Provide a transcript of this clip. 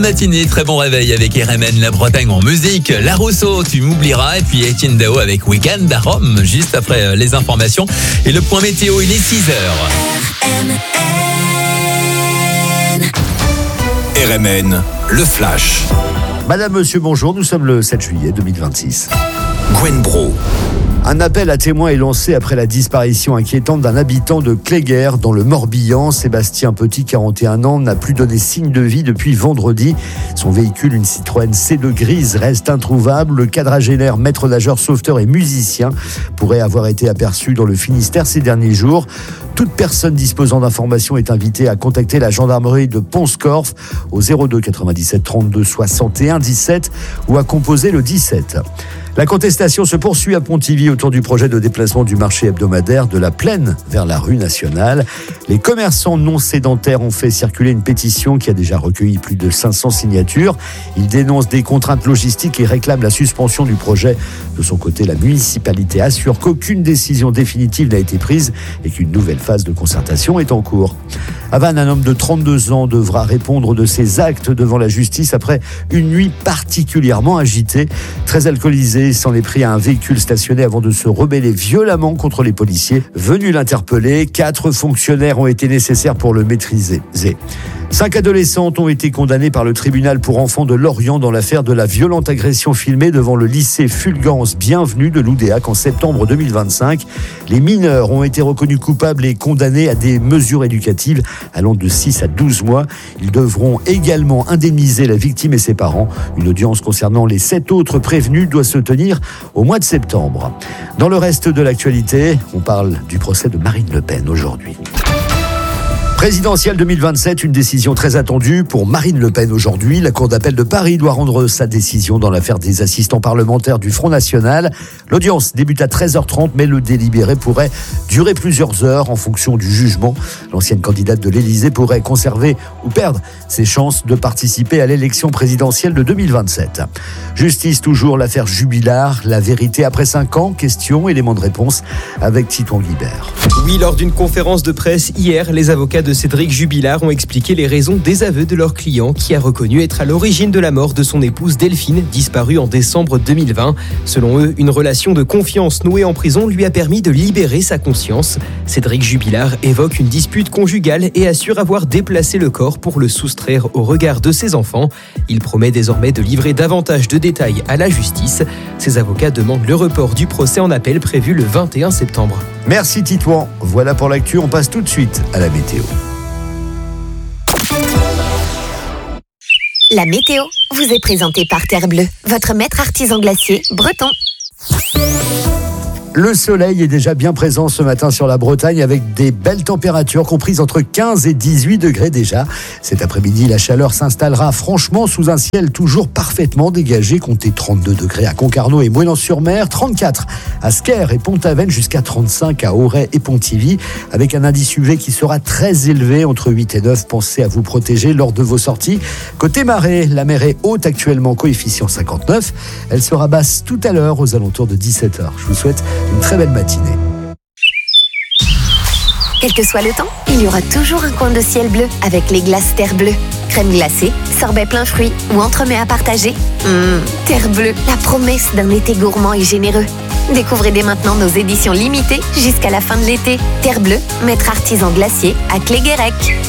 Matinée, très bon réveil avec RMN, la Bretagne en musique, La Rousseau, Tu m'oublieras, et puis Etienne Dao avec Weekend à Rome, juste après les informations. Et le point météo, il est 6h. RMN, le flash. Madame, monsieur, bonjour, nous sommes le 7 juillet 2026. Gwen Bro. Un appel à témoins est lancé après la disparition inquiétante d'un habitant de Cléguer dans le Morbihan. Sébastien Petit, 41 ans, n'a plus donné signe de vie depuis vendredi. Son véhicule, une Citroën C2 grise, reste introuvable. Le quadragénaire, maître nageur, sauveteur et musicien, pourrait avoir été aperçu dans le Finistère ces derniers jours. Toute personne disposant d'informations est invitée à contacter la gendarmerie de Pont-Scorff au 02 97 32 61 17 ou à composer le 17. La contestation se poursuit à Pontivy autour du projet de déplacement du marché hebdomadaire de la Plaine vers la rue nationale. Les commerçants non sédentaires ont fait circuler une pétition qui a déjà recueilli plus de 500 signatures. Ils dénoncent des contraintes logistiques et réclament la suspension du projet. De son côté, la municipalité assure qu'aucune décision définitive n'a été prise et qu'une nouvelle phase de concertation est en cours. À Vannes, un homme de 32 ans devra répondre de ses actes devant la justice après une nuit particulièrement agitée. Très alcoolisé, il s'en est pris à un véhicule stationné avant de se rebeller violemment contre les policiers venus l'interpeller. 4 fonctionnaires ont été nécessaires pour le maîtriser. 5 adolescentes ont été condamnées par le tribunal pour enfants de Lorient dans l'affaire de la violente agression filmée devant le lycée Fulgence Bienvenue de Loudéac en septembre 2025. Les mineurs ont été reconnus coupables et condamnés à des mesures éducatives allant de 6 à 12 mois. Ils devront également indemniser la victime et ses parents. Une audience concernant les 7 autres prévenus doit se tenir au mois de septembre. Dans le reste de l'actualité, on parle du procès de Marine Le Pen aujourd'hui. Présidentielle 2027, une décision très attendue pour Marine Le Pen aujourd'hui. La Cour d'appel de Paris doit rendre sa décision dans l'affaire des assistants parlementaires du Front National. L'audience débute à 13h30, mais le délibéré pourrait durer plusieurs heures en fonction du jugement. L'ancienne candidate de l'Élysée pourrait conserver ou perdre ses chances de participer à l'élection présidentielle de 2027. Justice toujours, l'affaire Jubilard, la vérité après 5 ans, questions, éléments de réponse avec Titouan Guibert. Oui, lors d'une conférence de presse hier, les avocats de Cédric Jubilard ont expliqué les raisons des aveux de leur client qui a reconnu être à l'origine de la mort de son épouse Delphine, disparue en décembre 2020. Selon eux, une relation de confiance nouée en prison lui a permis de libérer sa conscience. Cédric Jubilard évoque une dispute conjugale et assure avoir déplacé le corps pour le soustraire au regard de ses enfants. Il promet désormais de livrer davantage de détails à la justice. Ses avocats demandent le report du procès en appel prévu le 21 septembre. Merci Titouan. Voilà pour l'actu, on passe tout de suite à la météo. La météo vous est présentée par Terre Bleue, votre maître artisan glacier breton. Le soleil est déjà bien présent ce matin sur la Bretagne avec des belles températures comprises entre 15 et 18 degrés déjà. Cet après-midi, la chaleur s'installera franchement sous un ciel toujours parfaitement dégagé. Comptez 32 degrés à Concarneau et Moëlan-sur-Mer, 34 à Sker et Pont-Aven, jusqu'à 35 à Auray et Pontivy, avec un indice UV qui sera très élevé, entre 8 et 9. Pensez à vous protéger lors de vos sorties. Côté marée, la mer est haute actuellement, coefficient 59. Elle sera basse tout à l'heure aux alentours de 17h. Je vous souhaite une très belle matinée. Quel que soit le temps, il y aura toujours un coin de ciel bleu avec les glaces Terre Bleue. Crème glacée, sorbet plein fruits ou entremets à partager. Terre Bleue, la promesse d'un été gourmand et généreux. Découvrez dès maintenant nos éditions limitées jusqu'à la fin de l'été. Terre Bleue, maître artisan glacier à Cléguérec.